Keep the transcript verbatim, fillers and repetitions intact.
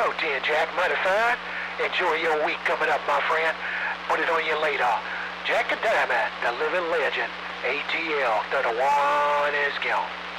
out then, Jack. Mighty fine. Enjoy your week coming up, my friend. Put it on you later. Jack and Diamond, the living legend. A T L, thirty-one is gone.